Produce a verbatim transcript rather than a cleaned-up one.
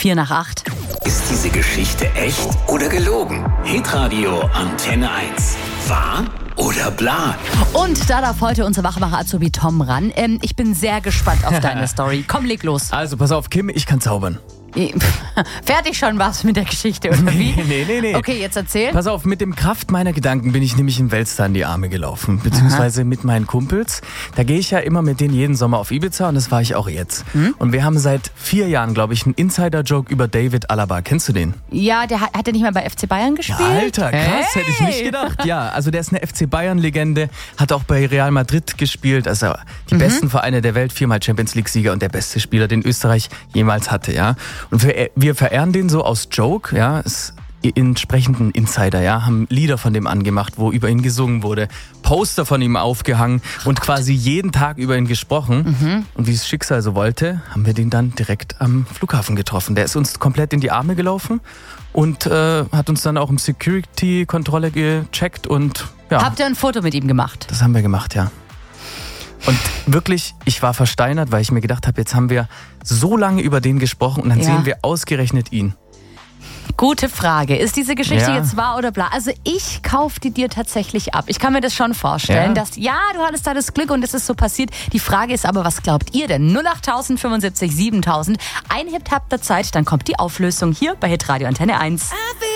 vier nach acht. Ist diese Geschichte echt oder gelogen? Hitradio Antenne eins. Wahr oder bla? Und da darf heute unser Wachmacher-Azubi Tom ran. Ähm, ich bin sehr gespannt auf deine Story. Komm, leg los. Also, pass auf, Kim, ich kann zaubern. Fertig schon was mit der Geschichte, oder wie? Nee, nee, nee. Okay, jetzt erzähl. Pass auf, mit dem Kraft meiner Gedanken bin ich nämlich in Weltstar in die Arme gelaufen. Beziehungsweise Aha. mit meinen Kumpels. Da gehe ich ja immer mit denen jeden Sommer auf Ibiza und das war ich auch jetzt. Hm? Und wir haben seit vier Jahren, glaube ich, einen Insider-Joke über David Alaba. Kennst du den? Ja, der hat, hat der nicht mal bei F C Bayern gespielt? Ja, Alter, krass, hey. hätte ich nicht gedacht. Ja, also der ist eine F C Bayern-Legende, hat auch bei Real Madrid gespielt. Also die mhm. besten Vereine der Welt, viermal Champions League-Sieger und der beste Spieler, den Österreich jemals hatte, ja. Und wir, wir verehren den so aus Joke, ja, ist entsprechenden Insider, ja, haben Lieder von dem angemacht, wo über ihn gesungen wurde, Poster von ihm aufgehangen und quasi jeden Tag über ihn gesprochen. Mhm. Und wie es Schicksal so wollte, haben wir den dann direkt am Flughafen getroffen. Der ist uns komplett in die Arme gelaufen und äh, hat uns dann auch im Security-Kontrolle gecheckt und ja. Habt ihr ein Foto mit ihm gemacht? Das haben wir gemacht, ja. Und wirklich, ich war versteinert, weil ich mir gedacht habe, jetzt haben wir so lange über den gesprochen und dann ja. sehen wir ausgerechnet ihn. Gute Frage. Ist diese Geschichte ja. jetzt wahr oder bla? Also ich kaufe die dir tatsächlich ab. Ich kann mir das schon vorstellen, ja. dass ja, du hattest da das Glück und es ist so passiert. Die Frage ist aber, was glaubt ihr denn? null acht null null fünfundsiebzig siebentausend. Ein Hit habt ihr Zeit, dann kommt die Auflösung hier bei Hitradio Antenne eins.